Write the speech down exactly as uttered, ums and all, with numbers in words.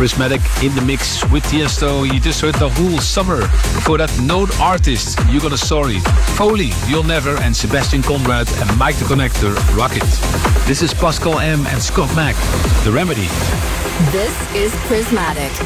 Prismatic in the mix with Tiesto. You just heard the whole summer. Before that, Known Artist, You Got a Story. Foley, You'll Never, and Sebastian Conrad and Mike the Connector, Rocket. This is Pascal M and Scott Mack, The Remedy. This is Prismatic.